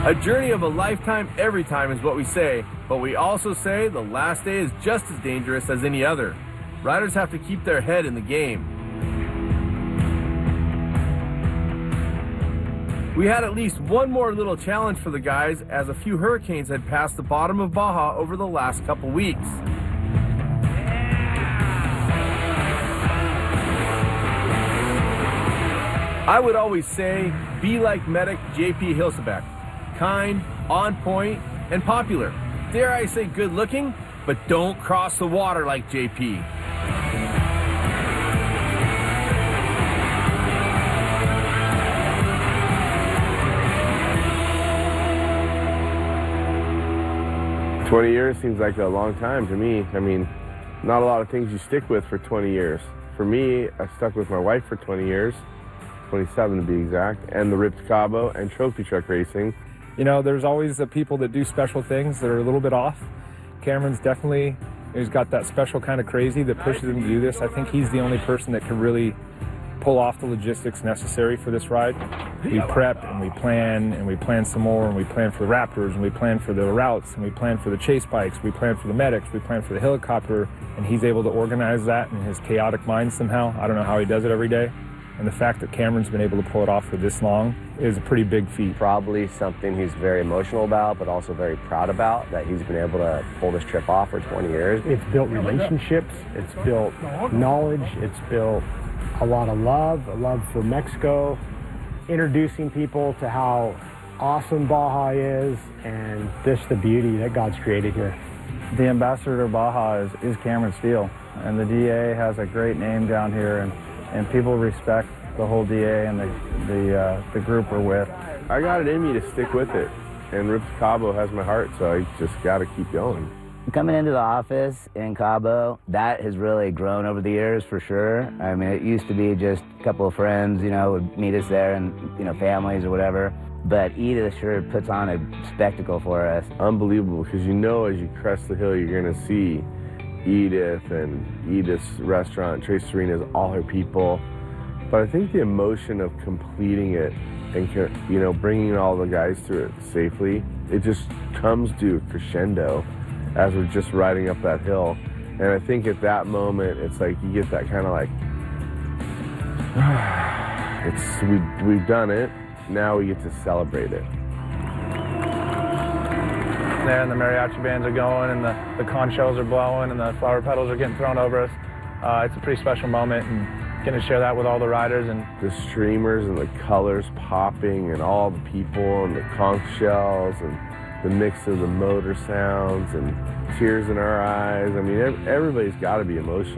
A journey of a lifetime every time is what we say, but we also say the last day is just as dangerous as any other. Riders have to keep their head in the game. We had at least one more little challenge for the guys, as a few hurricanes had passed the bottom of Baja over the last couple weeks. I would always say, be like medic JP Hilsebeck. Kind, on point, and popular. Dare I say good looking, but don't cross the water like JP. "20 years seems like a long time to me. I mean, not a lot of things you stick with for 20 years. For me, I stuck with my wife for 20 years, 27 to be exact, and the Ripped Cabo and trophy truck racing. You know, there's always the people that do special things that are a little bit off. Cameron's definitely, he's got that special kind of crazy that pushes him to do this. I think he's the only person that can really pull off the logistics necessary for this ride. We prep and we plan some more, and we plan for the Raptors, and we plan for the routes, and we plan for the chase bikes, we plan for the medics, we plan for the helicopter, and he's able to organize that in his chaotic mind somehow. I don't know how he does it every day. And the fact that Cameron's been able to pull it off for this long is a pretty big feat. Probably something he's very emotional about, but also very proud about, that he's been able to pull this trip off for 20 years. It's built relationships, it's built knowledge, it's built a lot of love, a love for Mexico, introducing people to how awesome Baja is and just the beauty that God's created here. The ambassador to Baja is Cameron Steele, and the DA has a great name down here, and people respect the whole DA and the group we're with. I got it in me to stick with it, and Ripped Cabo has my heart, so I just got to keep going. Coming into the office in Cabo, that has really grown over the years for sure. I mean, it used to be just a couple of friends, you know, would meet us there, and, you know, families or whatever. But Edith sure puts on a spectacle for us. Unbelievable, because you know as you crest the hill, you're going to see Edith and Edith's restaurant, Trace Serena's, all her people. But I think the emotion of completing it and, you know, bringing all the guys through it safely, it just comes to a crescendo as we're just riding up that hill. And I think at that moment, it's like you get that kind of like, we've done it, now we get to celebrate it. There, and the mariachi bands are going, and the conch shells are blowing, and the flower petals are getting thrown over us. It's a pretty special moment, and getting to share that with all the riders. And the streamers and the colors popping, and all the people, and the conch shells, and the mix of the motor sounds, and tears in our eyes. I mean, everybody's got to be emotional.